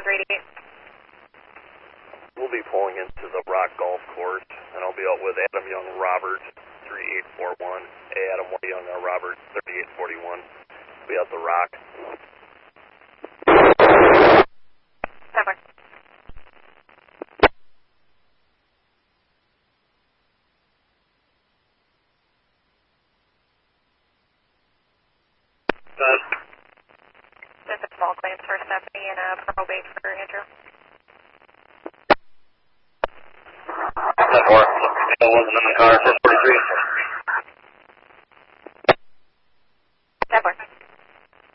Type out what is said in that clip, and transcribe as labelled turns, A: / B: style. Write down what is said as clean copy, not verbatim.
A: 388.
B: We'll be pulling into the Rock Golf Course, and I'll be out with Adam Young Robert, 3841. Adam Young Robert, 3841. Be at the Rock.
A: Never. Just a small claims for Stephanie and a probate for Andrew.
B: That wasn't in the car, 443.